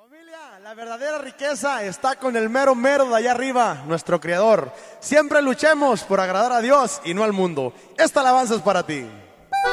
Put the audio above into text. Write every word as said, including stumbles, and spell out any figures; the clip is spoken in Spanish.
Familia, la verdadera riqueza está con el mero mero de allá arriba, nuestro Creador. Siempre luchemos por agradar a Dios y no al mundo. Esta alabanza es para ti.